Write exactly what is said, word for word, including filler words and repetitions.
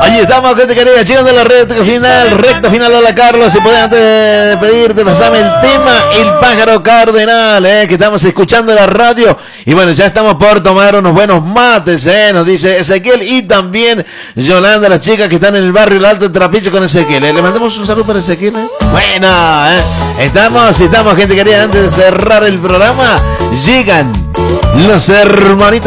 Allí estamos, gente querida, llegando a la recta final, recta final de la Carlos. Si pueden antes de pedirte, pasame el tema El Pájaro Cardenal, eh, que estamos escuchando en la radio. Y bueno, ya estamos por tomar unos buenos mates, eh, nos dice Ezequiel. Y también Yolanda, las chicas que están en el barrio El Alto de Trapiche con Ezequiel. Eh. Le mandamos un saludo para Ezequiel. Eh. Bueno, eh, estamos, estamos, gente querida, antes de cerrar el programa, llegan los hermanitos